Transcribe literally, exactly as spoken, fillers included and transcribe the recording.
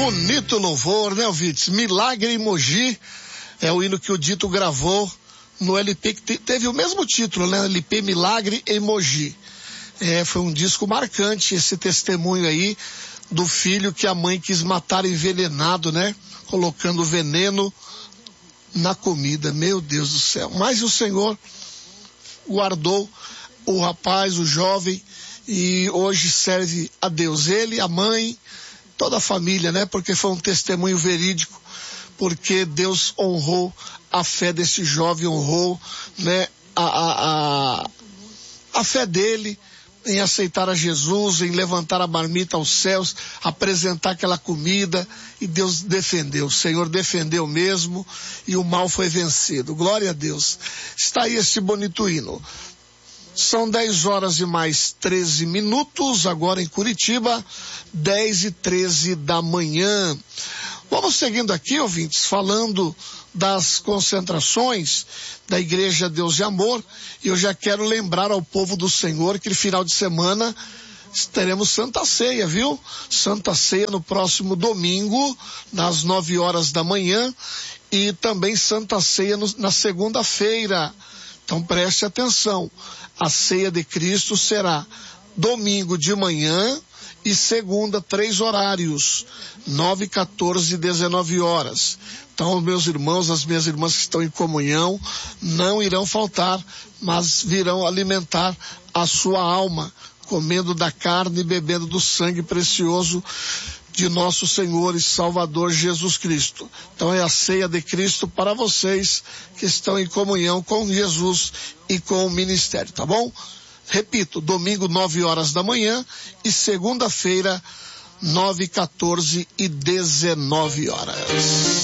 Bonito louvor, né, ouvintes? Milagre em Mogi é o hino que o Dito gravou no L P que te, teve o mesmo título, né? L P Milagre em Mogi. É, foi um disco marcante esse testemunho aí do filho que a mãe quis matar envenenado, né? Colocando veneno na comida. Meu Deus do céu. Mas o Senhor guardou o rapaz, o jovem, e hoje serve a Deus. Ele, a mãe, toda a família, né? Porque foi um testemunho verídico, porque Deus honrou a fé desse jovem, honrou, né, a, a, a, a fé dele em aceitar a Jesus, em levantar a marmita aos céus, apresentar aquela comida, e Deus defendeu. O Senhor defendeu mesmo, e o mal foi vencido. Glória a Deus. Está aí esse bonito hino. São dez horas e mais treze minutos, agora em Curitiba, dez e treze da manhã. Vamos seguindo aqui, ouvintes, falando das concentrações da Igreja Deus e Amor, e eu já quero lembrar ao povo do Senhor que no final de semana teremos Santa Ceia, viu? Santa Ceia no próximo domingo, nas nove horas da manhã, e também Santa Ceia no, na segunda-feira. Então preste atenção, a ceia de Cristo será domingo de manhã e segunda, três horários, nove, quatorze e dezenove horas. Então, meus irmãos, as minhas irmãs que estão em comunhão, não irão faltar, mas virão alimentar a sua alma, comendo da carne e bebendo do sangue precioso de nosso Senhor e Salvador Jesus Cristo. Então é a ceia de Cristo para vocês que estão em comunhão com Jesus e com o ministério, tá bom? Repito, domingo nove horas da manhã e segunda-feira nove, quatorze e dezenove horas.